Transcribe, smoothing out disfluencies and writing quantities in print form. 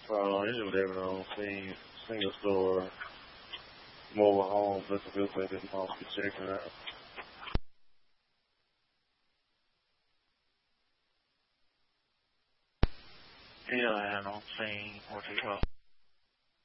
Usually whatever on scene, single store, mobile home, that's a good place that moms can check it out. Yeah, I don't see what you got.